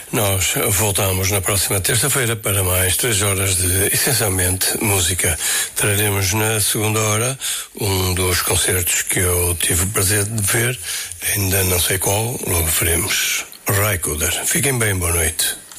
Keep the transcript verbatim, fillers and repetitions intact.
Nós voltamos na próxima terça-feira para mais três horas de, essencialmente, música. Traremos na segunda hora um dos concertos que eu tive o prazer de ver, ainda não sei qual, logo veremos. Raikuder. Fiquem bem, boa noite.